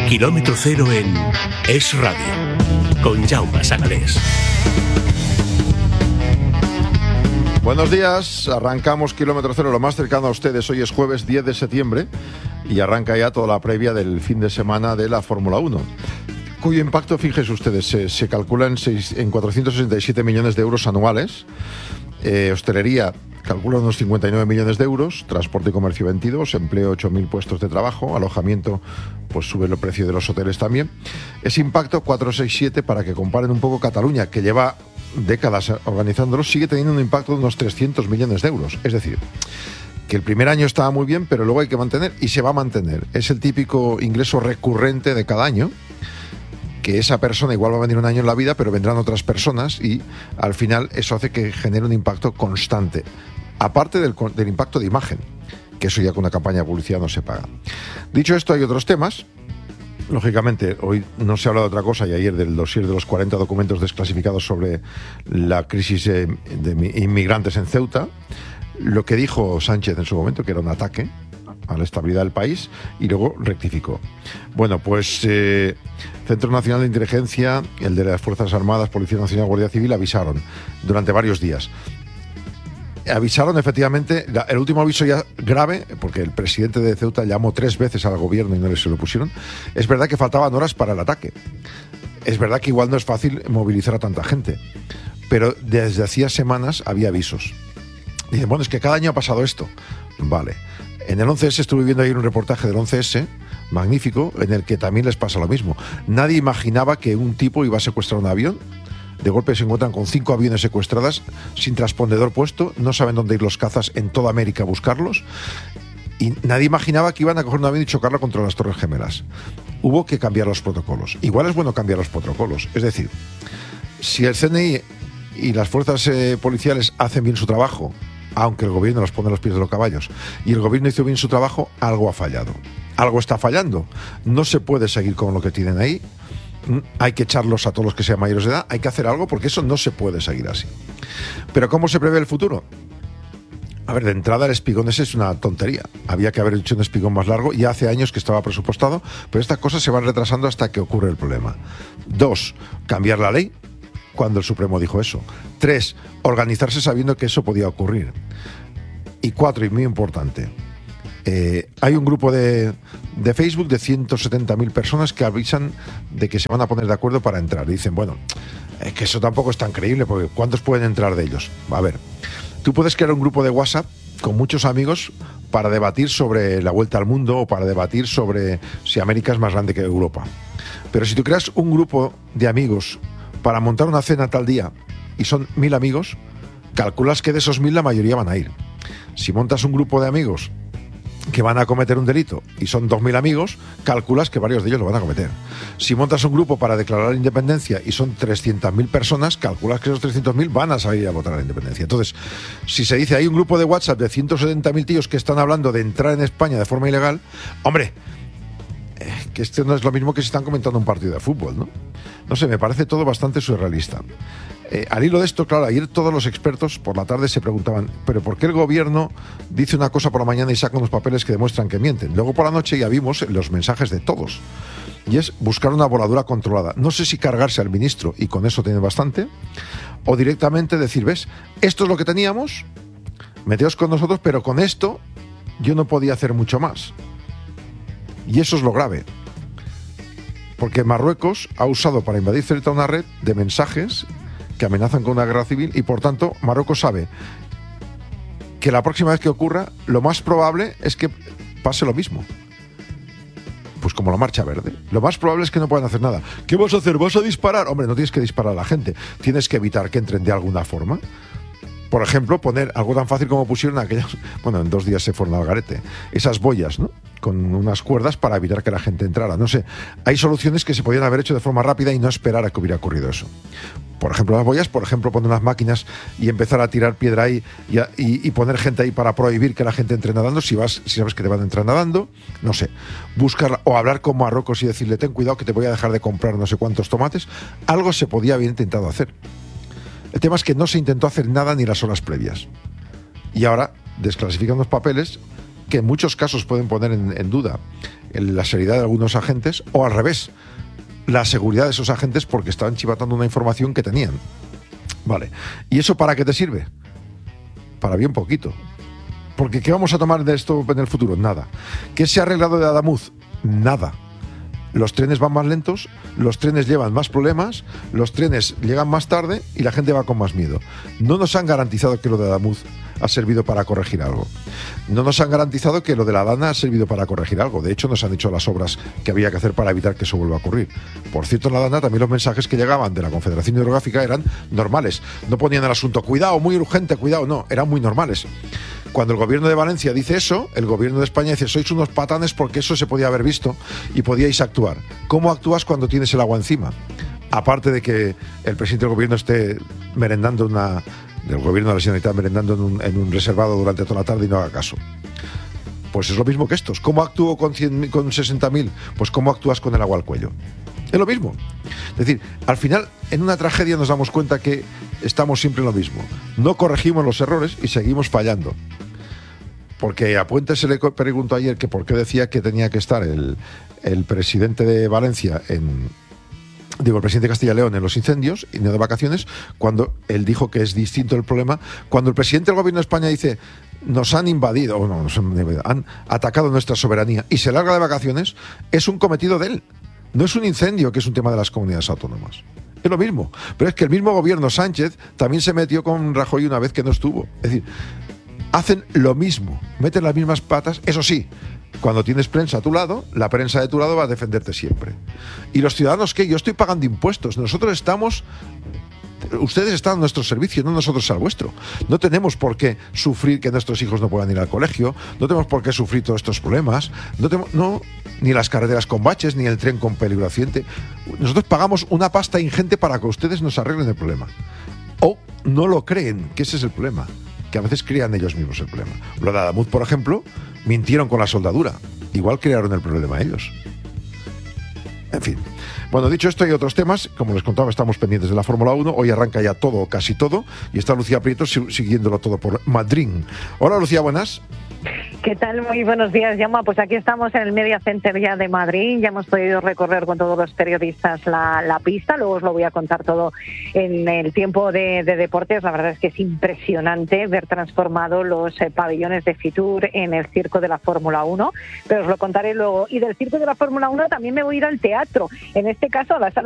Kilómetro Cero en Es Radio, con Jaume Sagalés. Buenos días, arrancamos Kilómetro Cero, lo más cercano a ustedes. Hoy es jueves 10 de septiembre y arranca ya toda la previa del fin de semana de la Fórmula 1, cuyo impacto, fíjense ustedes, se calcula en 467 millones de euros anuales. Hostelería calcula unos 59 millones de euros, transporte y comercio 22, empleo 8.000 puestos de trabajo, alojamiento, pues sube el precio de los hoteles también. Ese impacto 467, para que comparen un poco, Cataluña, que lleva décadas organizándolo, sigue teniendo un impacto de unos 300 millones de euros. Es decir, que el primer año estaba muy bien, pero luego hay que mantener y se va a mantener. Es el típico ingreso recurrente de cada año, que esa persona igual va a venir un año en la vida, pero vendrán otras personas y al final eso hace que genere un impacto constante. Aparte del impacto de imagen, que eso ya con una campaña de publicidad no se paga. Dicho esto, hay otros temas. Lógicamente, hoy no se ha hablado de otra cosa y ayer del dossier de los 40 documentos desclasificados sobre la crisis de inmigrantes en Ceuta. Lo que dijo Sánchez en su momento, que era un ataque a la estabilidad del país, y luego rectificó. Bueno, pues Centro Nacional de Inteligencia, el de las Fuerzas Armadas, Policía Nacional, Guardia Civil, avisaron durante varios días. Avisaron, efectivamente, el último aviso ya grave, porque el presidente de Ceuta llamó 3 veces al gobierno y no se lo pusieron. Es verdad que faltaban horas para el ataque. Es verdad que igual no es fácil movilizar a tanta gente, pero desde hacía semanas había avisos. Dicen, bueno, es que cada año ha pasado esto. Vale. En el 11S estuve viendo ayer un reportaje del 11S, magnífico, en el que también les pasa lo mismo. Nadie imaginaba que un tipo iba a secuestrar un avión. De golpe se encuentran con 5 aviones secuestradas, sin transpondedor puesto, no saben dónde ir los cazas en toda América a buscarlos, y nadie imaginaba que iban a coger un avión y chocarlo contra las Torres Gemelas. Hubo que cambiar los protocolos. Igual es bueno cambiar los protocolos. Es decir, si el CNI y las fuerzas policiales hacen bien su trabajo, aunque el gobierno los pone a los pies de los caballos, y el gobierno hizo bien su trabajo, algo ha fallado. Algo está fallando. No se puede seguir con lo que tienen ahí. Hay que echarlos a todos los que sean mayores de edad. Hay que hacer algo, porque eso no se puede seguir así. Pero ¿cómo se prevé el futuro? A ver, de entrada el espigón ese es una tontería. Había que haber hecho un espigón más largo. Ya hace años que estaba presupuestado, pero estas cosas se van retrasando hasta que ocurre el problema. 2, cambiar la ley cuando el Supremo dijo eso. 3, organizarse sabiendo que eso podía ocurrir. Y 4, y muy importante, hay un grupo de Facebook de 170.000 personas que avisan de que se van a poner de acuerdo para entrar. Y dicen, bueno, es que eso tampoco es tan creíble, porque ¿cuántos pueden entrar de ellos? A ver, tú puedes crear un grupo de WhatsApp con muchos amigos para debatir sobre la vuelta al mundo o para debatir sobre si América es más grande que Europa. Pero si tú creas un grupo de amigos para montar una cena tal día y son 1.000 amigos, calculas que de esos 1.000 la mayoría van a ir. Si montas un grupo de amigos que van a cometer un delito y son 2.000 amigos, calculas que varios de ellos lo van a cometer. Si montas un grupo para declarar la independencia y son 300.000 personas, calculas que esos 300.000 van a salir a votar a la independencia. Entonces, si se dice hay un grupo de WhatsApp de 170.000 tíos que están hablando de entrar en España de forma ilegal, hombre, que esto no es lo mismo que si están comentando un partido de fútbol, ¿no? No sé, me parece todo bastante surrealista. Al hilo de esto, claro, ayer todos los expertos por la tarde se preguntaban, ¿pero por qué el gobierno dice una cosa por la mañana y saca unos papeles que demuestran que mienten? Luego por la noche ya vimos los mensajes de todos. Y es buscar una voladura controlada. No sé si cargarse al ministro, y con eso tiene bastante, o directamente decir, ¿ves? Esto es lo que teníamos, meteos con nosotros, pero con esto yo no podía hacer mucho más. Y eso es lo grave. Porque Marruecos ha usado para invadir Ceuta una red de mensajes que amenazan con una guerra civil, y por tanto Marruecos sabe que la próxima vez que ocurra, lo más probable es que pase lo mismo. Pues como la Marcha Verde. Lo más probable es que no puedan hacer nada. ¿Qué vas a hacer? ¿Vas a disparar? Hombre, no tienes que disparar a la gente. Tienes que evitar que entren de alguna forma. Por ejemplo, poner algo tan fácil como pusieron aquellas... Bueno, en 2 días se fueron al garete. Esas boyas, ¿no? Con unas cuerdas para evitar que la gente entrara. No sé, hay soluciones que se podían haber hecho de forma rápida y no esperar a que hubiera ocurrido eso. Por ejemplo, las boyas, por ejemplo, poner unas máquinas y empezar a tirar piedra ahí y poner gente ahí para prohibir que la gente entre nadando, si sabes que te van a entrar nadando, no sé. Buscar o hablar con Marruecos y decirle, ten cuidado que te voy a dejar de comprar no sé cuántos tomates. Algo se podía haber intentado hacer. El tema es que no se intentó hacer nada ni las horas previas. Y ahora desclasifican los papeles que en muchos casos pueden poner en duda la seriedad de algunos agentes, o al revés, la seguridad de esos agentes porque estaban chivatando una información que tenían. Vale. ¿Y eso para qué te sirve? Para bien poquito. Porque ¿qué vamos a tomar de esto en el futuro? Nada. ¿Qué se ha arreglado de Adamuz? Nada. Los trenes van más lentos, los trenes llevan más problemas, los trenes llegan más tarde y la gente va con más miedo. No nos han garantizado que lo de Adamuz ha servido para corregir algo. No nos han garantizado que lo de la Dana ha servido para corregir algo. De hecho, nos han dicho las obras que había que hacer para evitar que eso vuelva a ocurrir. Por cierto, en la Dana también los mensajes que llegaban de la Confederación Hidrográfica eran normales. No ponían el asunto, cuidado, muy urgente, cuidado, no, eran muy normales. Cuando el gobierno de Valencia dice eso, el gobierno de España dice, sois unos patanes porque eso se podía haber visto y podíais actuar. ¿Cómo actúas cuando tienes el agua encima? Aparte de que el presidente del gobierno esté merendando del gobierno de la Generalitat merendando en un reservado durante toda la tarde y no haga caso. Pues es lo mismo que estos. ¿Cómo actúo con 60.000? Pues ¿cómo actúas con el agua al cuello? Es lo mismo. Es decir, al final, en una tragedia nos damos cuenta que estamos siempre en lo mismo. No corregimos los errores y seguimos fallando. Porque a Puente se le preguntó ayer que por qué decía que tenía que estar el presidente de Valencia el presidente de Castilla y León en los incendios y no de vacaciones, cuando él dijo que es distinto el problema. Cuando el presidente del gobierno de España dice nos han invadido, o no, han atacado nuestra soberanía y se larga de vacaciones, es un cometido de él. No es un incendio, que es un tema de las comunidades autónomas. Es lo mismo. Pero es que el mismo gobierno Sánchez también se metió con Rajoy una vez que no estuvo. Es decir, hacen lo mismo, meten las mismas patas, eso sí. Cuando tienes prensa a tu lado, la prensa de tu lado va a defenderte siempre. ¿Y los ciudadanos qué? Yo estoy pagando impuestos. Ustedes están a nuestro servicio, no nosotros al vuestro. No tenemos por qué sufrir que nuestros hijos no puedan ir al colegio, no tenemos por qué sufrir todos estos problemas, ni las carreteras con baches, ni el tren con peligro accidente. Nosotros pagamos una pasta ingente para que ustedes nos arreglen el problema. O no lo creen, que ese es el problema, que a veces crean ellos mismos el problema. Lo de Adamuz, por ejemplo, mintieron con la soldadura. Igual crearon el problema ellos. En fin. Bueno, dicho esto, hay otros temas. Como les contaba, estamos pendientes de la Fórmula 1. Hoy arranca ya todo, casi todo. Y está Lucía Prieto siguiéndolo todo por Madrid. Hola, Lucía, buenas. ¿Qué tal? Muy buenos días, Jaume. Pues aquí estamos en el Media Center ya de Madrid. Ya hemos podido recorrer con todos los periodistas la pista. Luego os lo voy a contar todo en el tiempo de deportes. La verdad es que es impresionante ver transformado los pabellones de Fitur en el circo de la Fórmula 1. Pero os lo contaré luego. Y del circo de la Fórmula 1 también me voy a ir al teatro. En este caso, a la sala